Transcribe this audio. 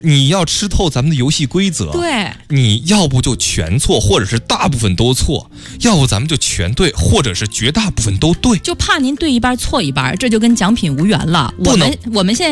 你要吃透咱们的游戏规则， 对， 你要不就全错，或者是大部分都错，要不咱们就全对，或者是绝大部分都对。 就怕您对一半错一半，这就跟奖品无缘了。我们现在